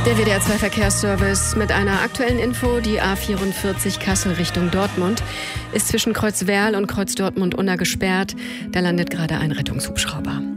Der WDR 2 Verkehrsservice mit einer aktuellen Info. Die A44 Kassel Richtung Dortmund ist zwischen Kreuz Werl und Kreuz Dortmund-Unna gesperrt. Da landet gerade ein Rettungshubschrauber.